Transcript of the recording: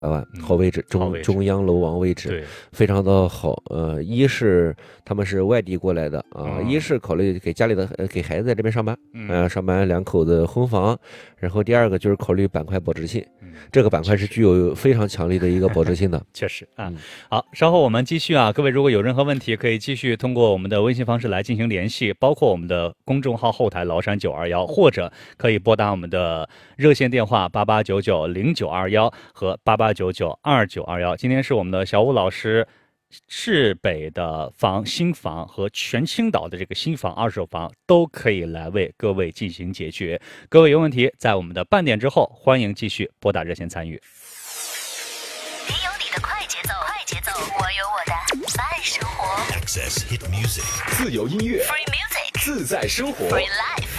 万好位置，中央楼王位置， 对， 非常的好。一是他们是外地过来的一是考虑给家里的给孩子在这边上班，上班2口子婚房，然后第二个就是考虑板块保值性，这个板块是具有非常强力的一个保值性的。 确实啊。好，稍后我们继续啊，各位如果有任何问题，可以继续通过我们的微信方式来进行联系，包括我们的公众号后台崂山921，或者可以拨打我们的热线电话88990921和88992921。今天是我们的小武老师市北的新房和全青岛的这个新房2手房都可以来为各位进行解决。各位有问题，在我们的半点之后，欢迎继续拨打热线参与。 你有你的快节奏，我有我的慢生活。 Access Hit Music， 自由音乐， Free music， 自在生活。 Free life。